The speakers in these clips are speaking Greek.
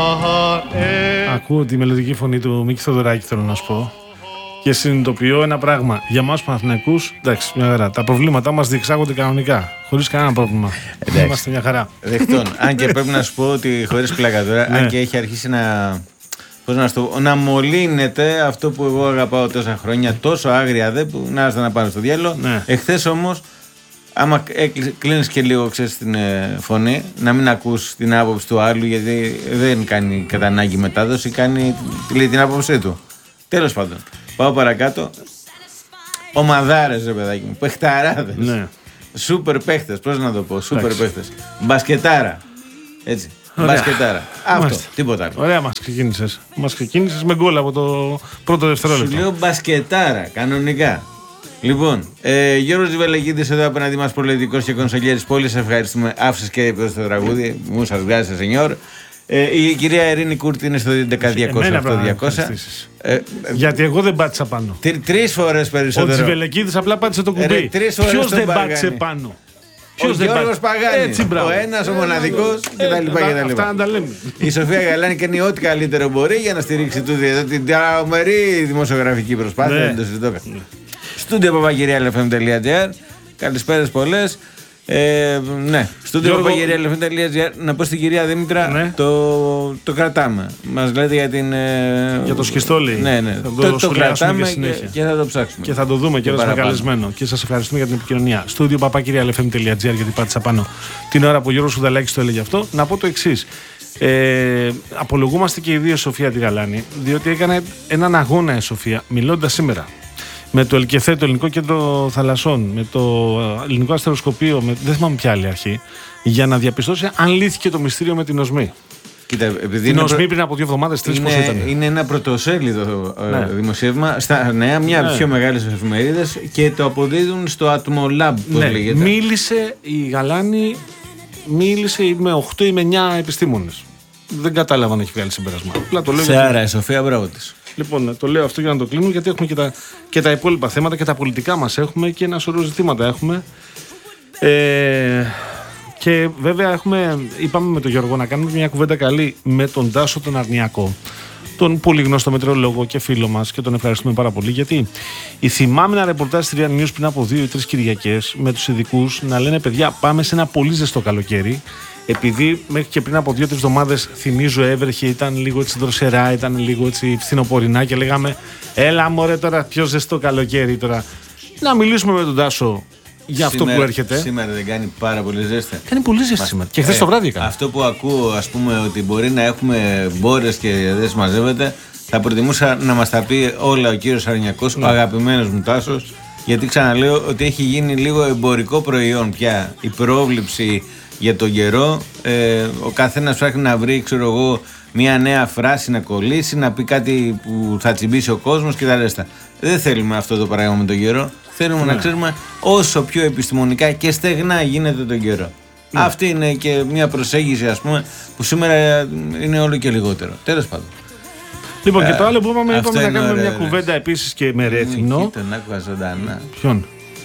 Ακούω τη μελλοντική φωνή του Μίκη Θοδωράκη, θέλω να σου πω. Και συνειδητοποιώ ένα πράγμα. Για εμάς Παναθηναϊκούς, εντάξει, μια χαρά. Τα προβλήματά μας διεξάγονται κανονικά. Χωρίς κανένα πρόβλημα. Είμαστε μια χαρά. Δεκτών. Αν και πρέπει να σου πω ότι χωρίς πλάκα τώρα, αν και έχει αρχίσει να μολύνεται αυτό που εγώ αγαπάω τόσα χρόνια, τόσο άγρια δε που να πάρω στο διάλογο. Ναι. Εχθές όμως, άμα κλείνεις και λίγο, ξέρεις, την φωνή, να μην ακούς την άποψη του άλλου, γιατί δεν κάνει κατά ανάγκη μετάδοση, λέει την άποψή του. Τέλος πάντων, πάω παρακάτω. Ομαδάρες, ρε παιδάκι μου, παιχταράδες. Ναι. Σούπερ παίχτες, πώς να το πω, σούπερ παίχτες. Μπασκετάρα. Έτσι. Ωραία. Μπασκετάρα. Αυτό, Μάλιστα. τίποτα άλλο. Ωραία, μας ξεκίνησες. Μας ξεκίνησες με γκολ από το πρώτο δευτερόλεπτο. Σου λέω μπασκετάρα, κανονικά. Λοιπόν, Γιώργος Τζιβελεκίδης εδώ απέναντι μας, πολιτικός και κονσολιέρης. Πολύ σε ευχαριστούμε. Άφησες και το τραγούδι. Μου σας βγάζει, σενιόρ. Η κυρία Ειρήνη Κούρτη είναι στο 11.200. Γιατί εγώ δεν πάτησα πάνω. 3 φορές περισσότερο. Ο Τζιβελεκίδης απλά πάτησε το κουμπί. Ποιος δεν πάτησε πάνω? Ο Γιώργος Παγάνης, ο ένας, ο μοναδικός κτλ. Αυτά να τα λέμε. Η Σοφία Γαλάνη κάνει ό,τι καλύτερο μπορεί για να στηρίξει την τρομερή δημοσιογραφική προσπάθεια. Δεν το συζητώ. Studio@papakirialfm.gr. Καλησπέρες πολλές. Ναι, Studio@papakirialfm.gr. Να πω στην κυρία Δήμητρα, ναι. το κρατάμε. Μας λέτε για το σχιστόλι. Ναι. Το κρατάμε και θα το ψάξουμε. Και θα το δούμε και όλος με καλεσμένο. Και σας ευχαριστούμε για την επικοινωνία. Studio@papakirialfm.gr, γιατί πάτησα πάνω την ώρα που ο Γιώργος Σουδαλάκης το έλεγε αυτό. Να πω το εξής. Απολογούμαστε και οι δύο, Σοφία τη Γαλάνη, διότι έκανε έναν αγώνα η Σοφία, μιλώντας σήμερα με το ΕΛΚΕΘΕ, το Ελληνικό Κέντρο Θαλασσών, με το Ελληνικό Αστεροσκοπείο, δεν θυμάμαι ποια άλλη αρχή, για να διαπιστώσει αν λύθηκε το μυστήριο με την οσμή. Κοίτα, την οσμή πριν από 2 εβδομάδες, 3 πώς ήταν. Είναι ένα πρωτοσέλιδο δημοσίευμα στα νέα, μια πιο μεγάλες εφημερίδες, και το αποδίδουν στο Atmolab, πώς λέγεται. Μίλησε η Γαλάνη, με 8 ή με 9 επιστήμονες. Δεν κατάλαβα να έχει βγάλει συμπέρασμα. Άρα, η Σοφία, μπράβο της. Λοιπόν, το λέω αυτό για να το κλείνουμε, γιατί έχουμε και τα υπόλοιπα θέματα και τα πολιτικά μας έχουμε και ένα σωρό ζητήματα έχουμε. Και βέβαια είπαμε με τον Γιώργο να κάνουμε μια κουβέντα καλή με τον Τάσο τον Αρνιακό, τον πολύ γνωστό μετεωρολόγο και φίλο μας, και τον ευχαριστούμε πάρα πολύ, γιατί θυμάμαι ένα ρεπορτάζ στη Real News πριν από 2 ή 3 Κυριακές με τους ειδικούς να λένε, παιδιά, πάμε σε ένα πολύ ζεστό καλοκαίρι. Επειδή μέχρι και πριν από 2-3 εβδομάδες, θυμίζω, έβρεχε, ήταν λίγο έτσι δροσερά, ήταν λίγο έτσι φθινοπορεινά, και λέγαμε, έλα μωρέ τώρα, πιο ζεστό καλοκαίρι τώρα. Να μιλήσουμε με τον Τάσο για αυτό που έρχεται. Σήμερα δεν κάνει πάρα πολύ ζέστη? Κάνει πολύ ζέστη σήμερα. Και χθες το βράδυ έκανε. Αυτό που ακούω, ας πούμε, ότι μπορεί να έχουμε μπόρες και δεν συμμαζεύεται, θα προτιμούσα να μας τα πει όλα ο κύριος Αρνιακός, ο αγαπημένος μου Τάσος, γιατί ξαναλέω ότι έχει γίνει λίγο εμπορικό προϊόν πια η πρόβληψη για τον καιρό. Ο καθένας ψάχνει να βρει, ξέρω εγώ, μια νέα φράση να κολλήσει, να πει κάτι που θα τσιμπήσει ο κόσμος και τα ρέστα. Δεν θέλουμε αυτό το πράγμα με τον καιρό. Θέλουμε να ξέρουμε όσο πιο επιστημονικά και στεγνά γίνεται τον καιρό. Αυτή είναι και μια προσέγγιση, ας πούμε, που σήμερα είναι όλο και λιγότερο. Τέλος πάντων. Λοιπόν, και το άλλο που είπαμε να κάνουμε μια κουβέντα επίσης και με Ρέθυμνο. Τον άκουγα ζωντανά. Ποιον?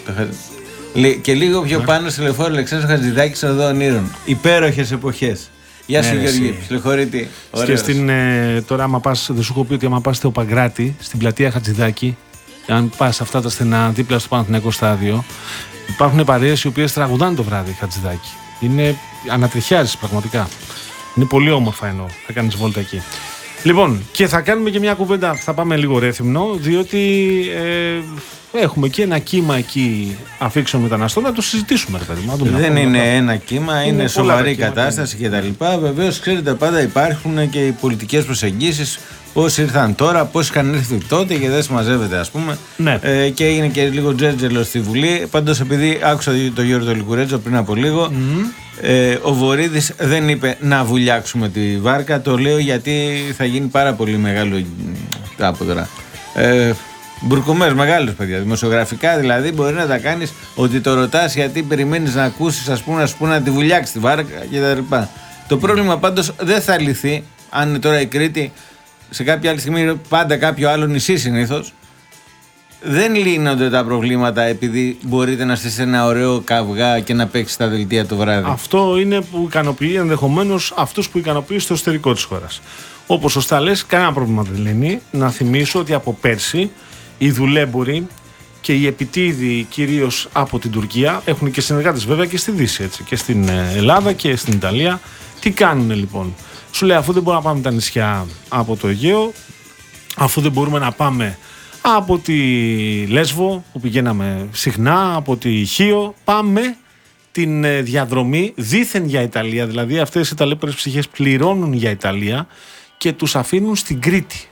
Και λίγο πιο πάνω στο λεωφόρο Αλεξάνδρου Χατζηδάκης, Οδό Ονείρων. Υπέροχες εποχές. Γεια σου, Γεωργή. Συγχωρείτε. Και τώρα, άμα πας, δεν σου έχω πει ότι άμα πας στο Παγκράτη, στην πλατεία Χατζηδάκη, αν πας αυτά τα στενά δίπλα στο Παναθηναϊκό στάδιο, υπάρχουν παρέες οι οποίες τραγουδάνε το βράδυ Χατζηδάκη. Είναι ανατριχιάζεις πραγματικά. Είναι πολύ όμορφα, εννοώ. Θα κάνεις βόλτα εκεί. Λοιπόν, και θα κάνουμε και μια κουβέντα, θα πάμε λίγο Ρέθυμνο, διότι έχουμε και ένα κύμα εκεί αφήξεων μεταναστών, να το συζητήσουμε, ρε παιδί μου. Δεν είναι ένα κύμα, είναι σοβαρή κατάσταση κτλ. Βεβαίως, ξέρετε, πάντα υπάρχουν και οι πολιτικές προσεγγίσεις. Πώς ήρθαν τώρα, πώς είχαν έρθει τότε και δεν συμμαζεύεται, ας πούμε. Ναι. Και έγινε και λίγο τζέρτζελο στη Βουλή. Πάντως, επειδή άκουσα τον Γιώργο Λικουρέτζο πριν από λίγο, ο Βορίδης δεν είπε να βουλιάξουμε τη βάρκα. Το λέω γιατί θα γίνει πάρα πολύ μεγάλο από τώρα. Μπουρκουμές μεγάλος, παιδιά. Δημοσιογραφικά δηλαδή μπορεί να τα κάνεις ότι το ρωτάς γιατί περιμένεις να ακούσεις, ας πούμε, να τη βουλιάξει τη βάρκα κτλ. Το πρόβλημα πάντως δεν θα λυθεί αν είναι τώρα η Κρήτη. Σε κάποια άλλη στιγμή πάντα κάποιο άλλο νησί συνήθως. δεν λύνονται τα προβλήματα επειδή μπορείτε να στήσετε ένα ωραίο καυγά και να παίξετε τα δελτία το βράδυ. Αυτό είναι που ικανοποιεί ενδεχομένως αυτούς που ικανοποιεί στο εσωτερικό της χώρας. Όπως σωστά λες, κανένα πρόβλημα δεν λύνει. Να θυμίσω ότι από πέρσι οι δουλέμποροι και οι επιτίδοι κυρίως από την Τουρκία, έχουν και συνεργάτες βέβαια και στη Δύση, έτσι, και στην Ελλάδα και στην Ιταλία. Τι κάνουν λοιπόν? Σου λέει, αφού δεν μπορούμε να πάμε τα νησιά από το Αιγαίο, αφού δεν μπορούμε να πάμε από τη Λέσβο που πηγαίναμε συχνά, από τη Χίο, πάμε την διαδρομή δήθεν για Ιταλία. Δηλαδή αυτές οι ταλέπορες ψυχές πληρώνουν για Ιταλία και τους αφήνουν στην Κρήτη.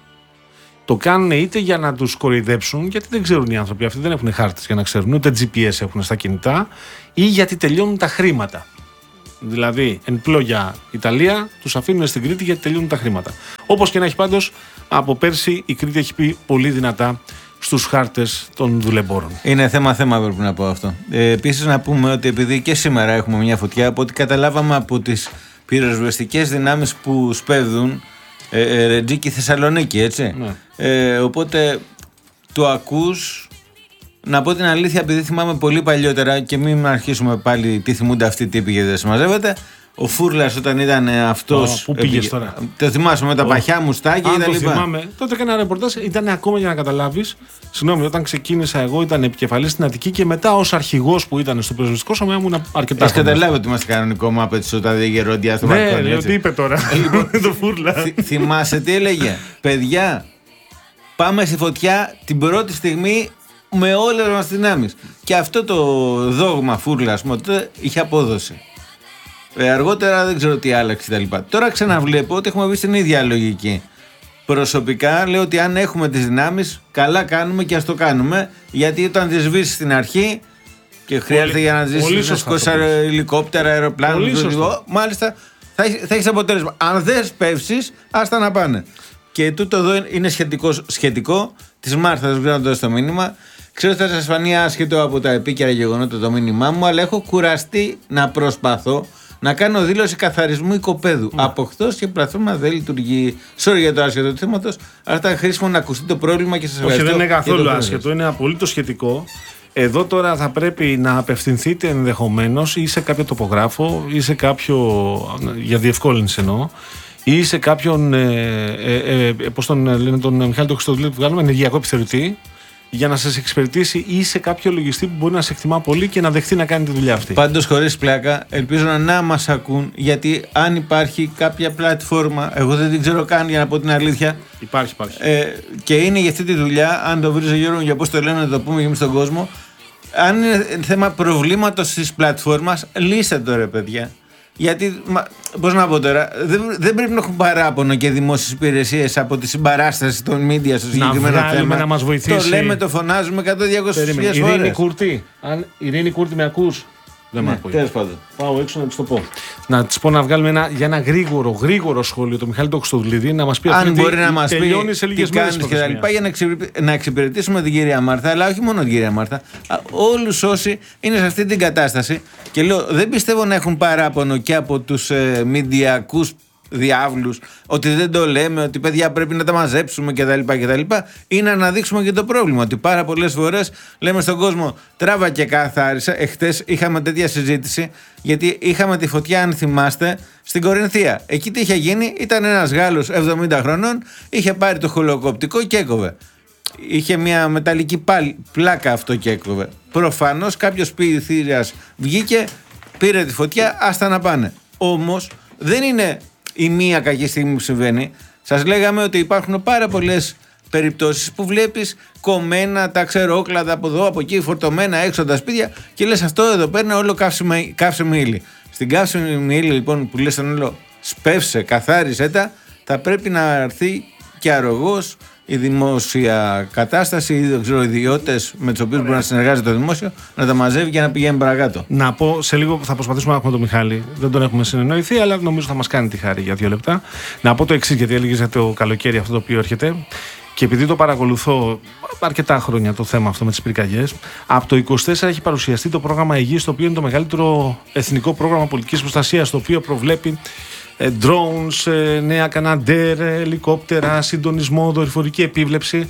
Το κάνουν είτε για να τους κοροϊδέψουν, γιατί δεν ξέρουν οι άνθρωποι αυτοί, δεν έχουν χάρτες για να ξέρουν, ούτε GPS έχουν στα κινητά, ή γιατί τελειώνουν τα χρήματα. Δηλαδή, εν πλώ για Ιταλία, τους αφήνουν στην Κρήτη γιατί τελειώνουν τα χρήματα. Όπως και να έχει, πάντως, από πέρσι η Κρήτη έχει πει πολύ δυνατά στους χάρτες των δουλεμπόρων. Είναι θέμα πρέπει να πω αυτό. Επίσης να πούμε ότι επειδή και σήμερα έχουμε μια φωτιά, από ό,τι καταλάβαμε από τις πυροσβεστικές δυνάμεις που σπέβδουν, Ρετζίκη Θεσσαλονίκη, έτσι. Ναι. Οπότε το ακούς. Να πω την αλήθεια, επειδή θυμάμαι πολύ παλιότερα και μην αρχίσουμε πάλι τι θυμούνται αυτοί οι τύποι γιατί δεν συμμαζεύεται. Ο Φούρλας όταν ήταν αυτός. Πού πήγες τώρα? Το θυμάσαι με τα παχιά μουστάκια και τα λοιπά. Θυμάμαι. Τότε έκανα ένα ρεπορτάζ, ήταν ακόμα για να καταλάβεις. Συγγνώμη, όταν ξεκίνησα εγώ ήταν επικεφαλής στην Αττική και μετά ως αρχηγός που ήταν στο πυροσβεστικό σώμα ήμουν αρκετά. Έχεις καταλάβει ότι είμαστε κανονικό μάπετς όταν δεν γερό διάστημα. Ναι, λέω τι είπε τώρα. Το Φούρλα. Θυμάσαι τι έλεγε? Παιδιά, πάμε στη φωτιά την πρώτη στιγμή με όλες μας τις δυνάμεις. Και αυτό το δόγμα Φούρλα, ας πούμε, είχε απόδοση. Αργότερα δεν ξέρω τι άλλαξε κτλ. Τώρα ξαναβλέπω ότι έχουμε βρει στην ίδια λογική. Προσωπικά λέω ότι αν έχουμε τις δυνάμεις, καλά κάνουμε και ας το κάνουμε. Γιατί όταν τις σβήσεις στην αρχή και χρειάζεται για να ζήσεις να σηκώσεις ελικόπτερα, αεροπλάνο, μάλιστα θα έχεις αποτέλεσμα. Αν δεν σπεύσεις, άστα να πάνε. Και τούτο εδώ είναι σχετικό. Της Μάρθας δεν ξέρω να δώσω το μήνυμα. Ξέρω ότι θα σας φανεί άσχετο από τα επίκαιρα γεγονότα το μήνυμά μου, αλλά έχω κουραστεί να προσπαθώ να κάνω δήλωση καθαρισμού οικοπαίδου. Από χθες και η πλατφόρμα δεν λειτουργεί. Sorry για το άσχετο του θέματος, αλλά ήταν χρήσιμο να ακουστεί το πρόβλημα και σας ευχαριστώ. Όχι, δεν είναι καθόλου άσχετο, είναι απολύτως σχετικό. Εδώ τώρα θα πρέπει να απευθυνθείτε ενδεχομένως ή σε κάποιο τοπογράφο ή σε κάποιο. Για διευκόλυνση εννοώ. Ή σε κάποιον. Πώς τον λένε, τον Μιχάλη τον Χριστοδουλίδη που βγάλουμε, ενεργειακό επιθεωρητή, για να σας εξυπηρετήσει ή σε κάποιο λογιστή που μπορεί να σε εκτιμά πολύ και να δεχτεί να κάνει τη δουλειά αυτή. Πάντως, χωρίς πλάκα, ελπίζω να μας ακούν, γιατί αν υπάρχει κάποια πλατφόρμα, εγώ δεν την ξέρω καν για να πω την αλήθεια. Υπάρχει. Και είναι για αυτή τη δουλειά, αν το βρεις, Γιώργο, για πώς το λένε, να το πούμε και εμείς στον κόσμο. Αν είναι θέμα προβλήματος της πλατφόρμας, λύστε το ρε παιδιά. Γιατί, πώς να πω τώρα, δεν πρέπει να έχουν παράπονο και δημόσιες υπηρεσίες από τη συμπαράσταση των media στο συγκεκριμένο θέμα. Να μας βοηθήσει. Το λέμε, το φωνάζουμε 100-200 φορές. Ειρήνη Κούρτη, Ειρήνη Κούρτη, με ακούς? Δεν με ακούει. Τέλος πάντων. Πάω έξω να της το πω. Να της πω να βγάλουμε για ένα γρήγορο σχόλιο το Μιχάλη τον Χριστοδουλίδη, να μας πει αν μπορεί να μας πει τι κάνεις και τα λοιπά, για να εξυπηρετήσουμε την κυρία Μάρθα, αλλά όχι μόνο την κυρία Μάρθα, όλους όσοι είναι σε αυτή την κατάσταση. Και λέω, δεν πιστεύω να έχουν παράπονο και από τους μηντιακούς διάβλους ότι δεν το λέμε, ότι παιδιά πρέπει να τα μαζέψουμε κτλ. Ή να αναδείξουμε και το πρόβλημα. Ότι πάρα πολλές φορές λέμε στον κόσμο τράβα και καθάρισα. Εχθές είχαμε τέτοια συζήτηση, γιατί είχαμε τη φωτιά, αν θυμάστε, στην Κορινθία. Εκεί τι είχε γίνει? Ήταν ένας Γάλλος 70 χρονών, είχε πάρει το χολοκοπτικό και έκοβε. Είχε μια μεταλλική πλάκα αυτό και έκοβε. Προφανώς κάποιος πληθύρας βγήκε, πήρε τη φωτιά, άστα να πάνε. Όμως δεν είναι η μία κακή στιγμή που συμβαίνει. Σας λέγαμε ότι υπάρχουν πάρα πολλές περιπτώσεις που βλέπεις κομμένα τα ξερόκλαδα από εδώ, από εκεί, φορτωμένα έξω τα σπίτια και λες αυτό εδώ παίρνει όλο καύσιμη ύλη. Στην καύσιμη ύλη λοιπόν που λες τον όλο σπεύσε, καθάρισε τα, θα πρέπει να έρθει και αρρωγός η δημόσια κατάσταση ή δεν ξέρω, ιδιώτες με τους οποίους μπορεί να συνεργάζεται το δημόσιο, να τα μαζεύει και να πηγαίνει παρακάτω. Να πω σε λίγο, θα προσπαθήσουμε να έχουμε τον Μιχάλη. Δεν τον έχουμε συνεννοηθεί, αλλά νομίζω θα μας κάνει τη χάρη για 2 λεπτά. Να πω το εξής, γιατί έλεγε για το καλοκαίρι αυτό το οποίο έρχεται. Και επειδή το παρακολουθώ αρκετά χρόνια το θέμα αυτό με τις πυρκαγιές, από το 24 έχει παρουσιαστεί το πρόγραμμα Αιγής, το οποίο είναι το μεγαλύτερο εθνικό πρόγραμμα πολιτικής προστασίας, το οποίο προβλέπει drones, νέα καναντέρ, ελικόπτερα, συντονισμό, δορυφορική επίβλεψη.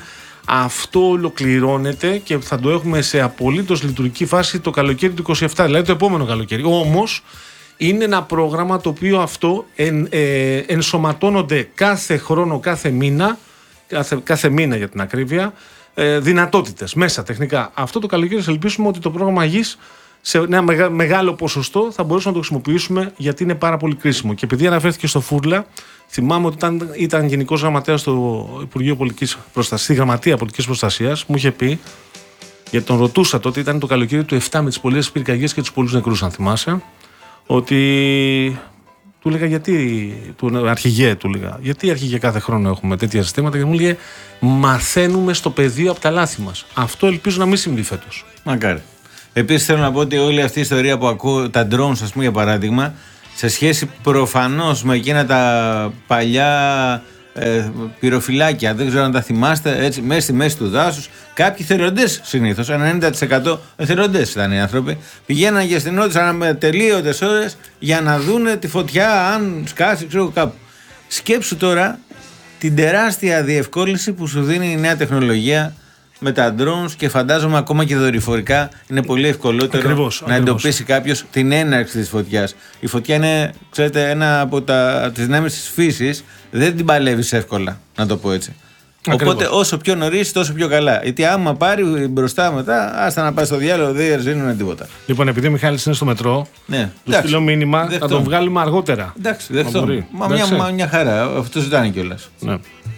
Αυτό ολοκληρώνεται και θα το έχουμε σε απολύτως λειτουργική φάση το καλοκαίρι του 27, δηλαδή το επόμενο καλοκαίρι. Όμως είναι ένα πρόγραμμα το οποίο αυτό ενσωματώνονται κάθε χρόνο, κάθε μήνα για την ακρίβεια, δυνατότητες μέσα τεχνικά. Αυτό το καλοκαίρι ελπίσουμε ότι το πρόγραμμα Γης σε ένα μεγάλο ποσοστό θα μπορούσαμε να το χρησιμοποιήσουμε, γιατί είναι πάρα πολύ κρίσιμο. Και επειδή αναφέρθηκε στο Φούρλα, θυμάμαι ότι ήταν γενικός γραμματέας στο Υπουργείο Πολιτικής Προστασίας, στη Γραμματεία Πολιτικής Προστασίας, μου είχε πει, γιατί τον ρωτούσα τότε, ήταν το καλοκαίρι του 7 με τις πολλές πυρκαγιές και τους πολλούς νεκρούς, αν θυμάσαι, ότι του έλεγα αρχηγέ, γιατί αρχηγέ κάθε χρόνο έχουμε τέτοια συστήματα, και μου έλεγε μαθαίνουμε στο πεδίο από τα λάθη μας. Αυτό ελπίζω να μην συμβεί φέτος. Μακάρι. Επίσης θέλω να πω ότι όλη αυτή η ιστορία που ακούω, τα drones ας πούμε για παράδειγμα, σε σχέση προφανώς με εκείνα τα παλιά πυροφυλάκια, δεν ξέρω αν τα θυμάστε, έτσι, μέσα στη μέση του δάσους, κάποιοι εθελοντές συνήθως, 90% εθελοντές ήταν οι άνθρωποι, πηγαίναν και στενόντουσαν με τελείωτες ώρες για να δούνε τη φωτιά αν σκάσει, ξέρω κάπου. Σκέψου τώρα την τεράστια διευκόλυνση που σου δίνει η νέα τεχνολογία με τα drones, και φαντάζομαι ακόμα και δορυφορικά είναι πολύ ευκολότερο να εντοπίσει κάποιος την έναρξη της φωτιάς. Η φωτιά είναι, ξέρετε, ένα από τις δυνάμεις της φύσης, δεν την παλεύεις εύκολα, να το πω έτσι. Ακριβώς. Οπότε όσο πιο νωρίς τόσο πιο καλά. Γιατί άμα πάρει μπροστά μετά, άστα να πάει στο διάλογο, δεν ζήνουν τίποτα. Λοιπόν, επειδή ο Μιχάλης είναι στο μετρό, ναι, του στείλω μήνυμα, θα τον βγάλουμε αργότερα. Εντάξει, δεχτώ. Μια χαρά, αυτό ζητάνε κιόλας. Ναι.